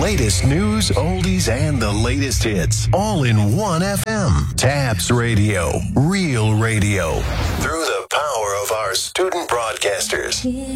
latest news, oldies, and the latest hits, all in one FM. Tabs Radio, real radio, through the power of our student broadcasters.